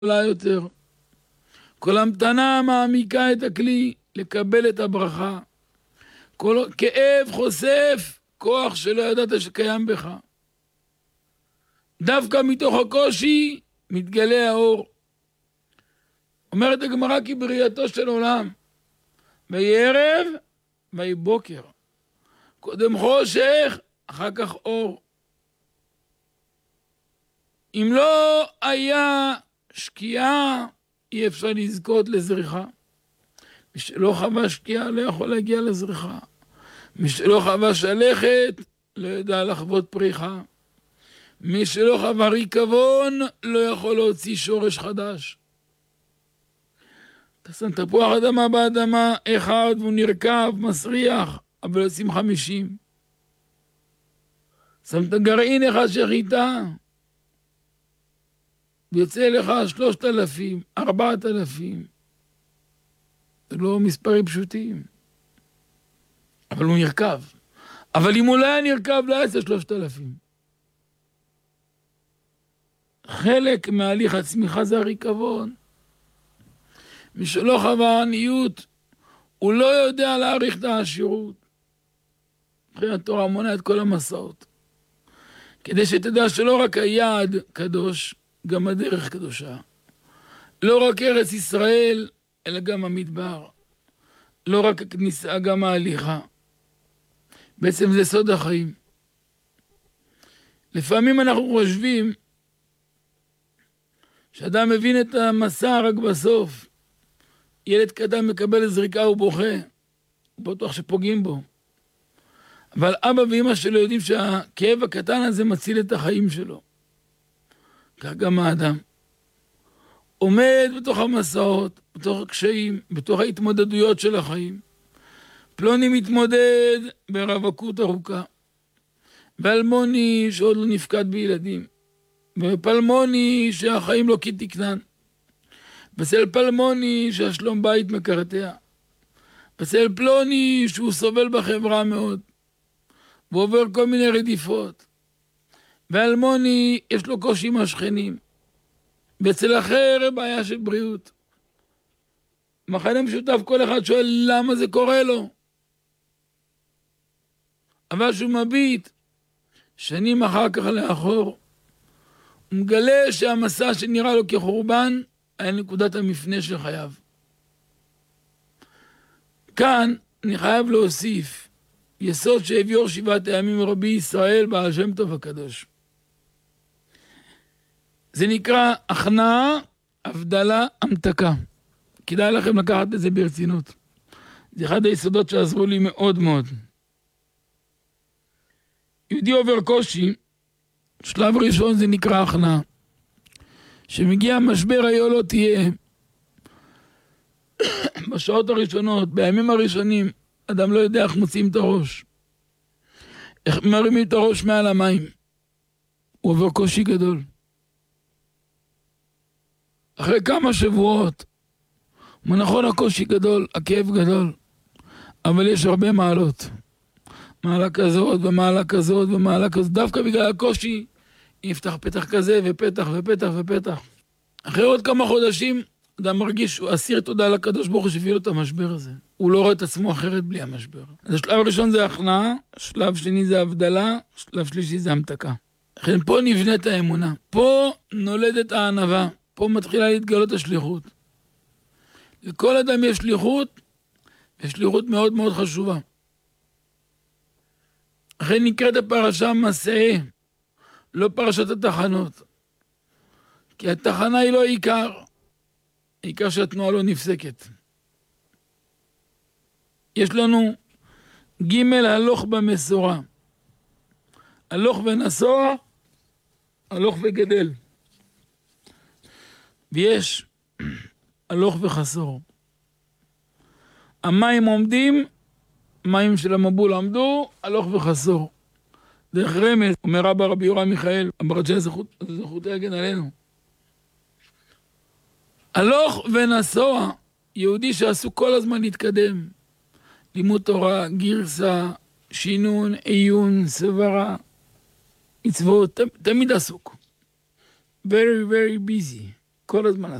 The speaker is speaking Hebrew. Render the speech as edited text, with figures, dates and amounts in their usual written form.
גדולה יותר. כל המתנה מעמיקה את הכלי לקבל את הברכה. כל כאב חושף כוח שלא ידעת שקיים בך. דווקא מתוך הקושי מתגלה האור. אומרת הגמרא כי בריאתו של עולם, ויהי ערב ויהי בוקר. קודם חושך, אחר כך אור. אם לא היה שקיעה, אי אפשר לזכות לזריחה. מי שלא חווה שקיעה לא יכול להגיע לזריחה. מי שלא חווה שלכת לא ידע לחוות פריחה. מי שלא חווה ריקבון לא יכול להוציא שורש חדש. אתה שם תפוח אדמה באדמה אחד והוא נרקב, מסריח, אבל יוצאים 50. שם את הגרעין אחד של חיטה, ויוצא לך 3,000, 4,000. זה לא מספרים פשוטים. אבל הוא נרקב. אבל אם הוא לא היה נרקב, לא יצא 3,000. חלק מהליך הצמיחה זה הריקבון. מי שלא חווה עניות, הוא לא יודע להעריך את העשירות. אחרי התורה מונה את כל המסעות. כדי שתדע שלא רק היעד קדוש, גם הדרך קדושה. לא רק ארץ ישראל, אלא גם המדבר. לא רק הכניסה, גם ההליכה. בעצם זה סוד החיים. לפעמים אנחנו חושבים שאדם מבין את המסע רק בסוף. ילד קטן מקבל זריקה ובוכה. הוא בטוח שפוגעים בו. אבל אבא ואמא שלו יודעים שהכאב הקטן הזה מציל את החיים שלו. כך גם האדם. עומד בתוך המסעות, בתוך הקשיים, בתוך ההתמודדויות של החיים. פלוני מתמודד ברווקות ארוכה. ואלמוני שעוד לא נפקד בילדים. ופלמוני שהחיים לא כתקנן. וסל פלמוני שהשלום בית מקרטע. וסל פלוני שהוא סובל בחברה מאוד. ועובר כל מיני רדיפות. ואלמוני יש לו קושי עם השכנים. ואצל אחר בעיה של בריאות. מחנה משותף כל אחד שואל למה זה קורה לו. אבל שהוא מביט שנים אחר כך לאחור, הוא מגלה שהמסע שנראה לו כחורבן היה נקודת המפנה של חייו. כאן אני חייב להוסיף יסוד שהביאור 7 הימים רבי ישראל בעל שם טוב הקדוש. זה נקרא הכנעה, הבדלה, המתקה. כדאי לכם לקחת את זה ברצינות. זה אחד היסודות שעזרו לי מאוד מאוד. יהודי עובר קושי, שלב ראשון זה נקרא הכנעה. שמגיע משבר היה לא תהיה. בשעות הראשונות, בימים הראשונים, אדם לא יודע איך מוצאים את הראש. איך מרימים את הראש מעל המים. הוא עובר קושי גדול. אחרי כמה שבועות, נכון הקושי גדול, הכאב גדול, אבל יש הרבה מעלות. מעלה כזאת ומעלה כזאת ומעלה כזאת. דווקא בגלל הקושי, יפתח פתח כזה ופתח ופתח ופתח. אחרי עוד כמה חודשים, אדם מרגיש שהוא אסיר תודה לקדוש ברוך הוא שהביא לו את המשבר הזה. הוא לא רואה את עצמו אחרת בלי המשבר. אז השלב הראשון זה הכנעה, שלב שני זה הבדלה, שלב שלישי זה המתקה. לכן פה נבנית האמונה, פה נולדת הענווה, פה מתחילה להתגלות השליחות. לכל אדם יש שליחות, ושליחות מאוד מאוד חשובה. לכן נקראת הפרשה מסעי, לא פרשת התחנות. כי התחנה היא לא עיקר, העיקר שהתנועה לא נפסקת. יש לנו ג' הלוך במסורה. הלוך ונסוע, הלוך וגדל. ויש הלוך וחסור. המים עומדים, מים של המבול עמדו, הלוך וחסור. דרך רמז, אומר רבא רבי יורם מיכאל, אמרת זכות יגן עלינו. הלוך ונסוע, יהודי שעשו כל הזמן להתקדם. לימוד תורה, גרסה, שינון, עיון, סברה, מצוות, תמיד עסוק. Very very busy. כל הזמן.